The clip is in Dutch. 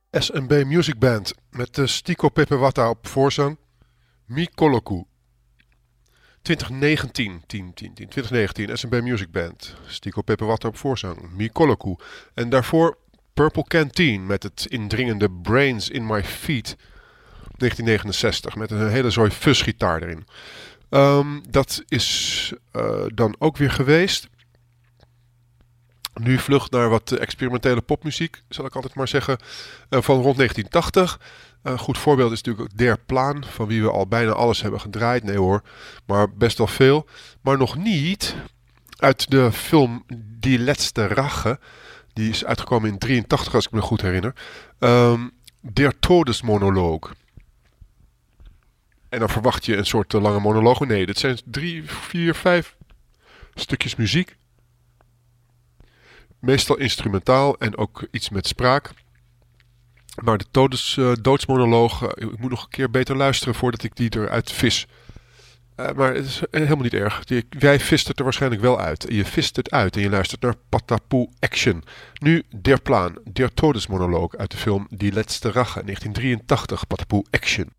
S&B Music Band met Stiko Pepewatta op voorzang. Mi Koloku. 2019, 2019 S&B Music Band. Stiko Pepewatta op voorzang. Mi Koloku. En daarvoor Purple Canteen met het indringende Brains in My Feet. 1969 met een hele zooi fuzzgitaar erin. Dat is dan ook weer geweest. Nu vlucht naar wat experimentele popmuziek, zal ik altijd maar zeggen, van rond 1980. Een goed voorbeeld is natuurlijk ook Der Plan, van wie we al bijna alles hebben gedraaid. Nee hoor, maar best wel veel. Maar nog niet uit de film Die Letzte Rache. Die is uitgekomen in 83, als ik me goed herinner. Der Todesmonoloog. En dan verwacht je een soort lange monoloog. Nee, dit zijn 3, 4, 5 stukjes muziek. Meestal instrumentaal en ook iets met spraak. Maar de doodsmonoloog, ik moet nog een keer beter luisteren voordat ik die eruit vis. Maar het is helemaal niet erg. Jij vist het er waarschijnlijk wel uit. Je vist het uit en je luistert naar Patapoe Action. Nu Der Plan, Der Todesmonoloog uit de film Die Letzte Rache, 1983, Patapoe Action.